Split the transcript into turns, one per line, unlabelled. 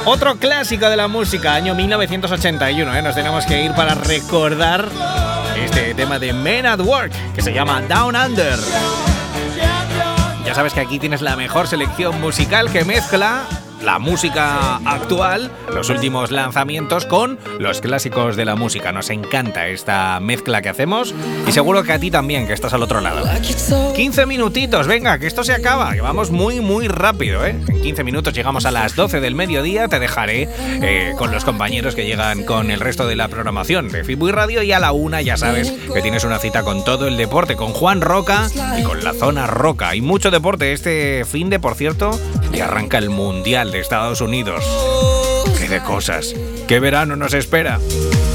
Otro clásico de la música, año 1981, Nos tenemos que ir para recordar este tema de Men at Work, que se llama Down Under. Ya sabes que aquí tienes la mejor selección musical que mezcla la música actual, los últimos lanzamientos con los clásicos de la música. Nos encanta esta mezcla que hacemos y seguro que a ti también, que estás al otro lado. 15 minutitos, venga, que esto se acaba, que vamos muy muy rápido, En 15 minutos llegamos a las 12 del mediodía, te dejaré con los compañeros que llegan con el resto de la programación de Fitbuy Radio, y a la 1 ya sabes que tienes una cita con todo el deporte, con Juan Roca y con la Zona Roca. Hay mucho deporte este finde, por cierto, y arranca el Mundial de Estados Unidos. ¡Qué de cosas! ¡Qué verano nos espera!